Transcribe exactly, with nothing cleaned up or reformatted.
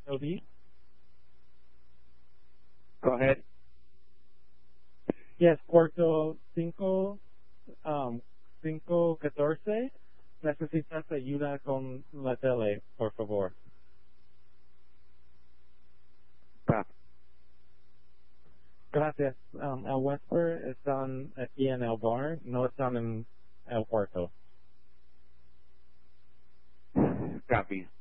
O D. Go ahead. Yes, cuarto cinco, um, cinco catorce. Necesitas ayuda con la tele, por favor. Pa. Gracias. Um, el Wesper están aquí en el bar, no están en el cuarto. Copy.